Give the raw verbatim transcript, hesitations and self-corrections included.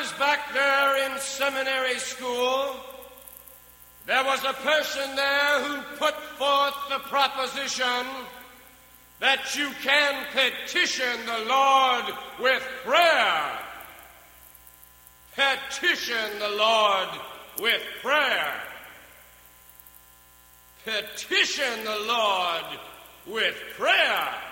was back there in seminary school, there was a person there who put forth the proposition that you can petition the Lord with prayer. Petition the Lord with prayer. Petition the Lord with prayer.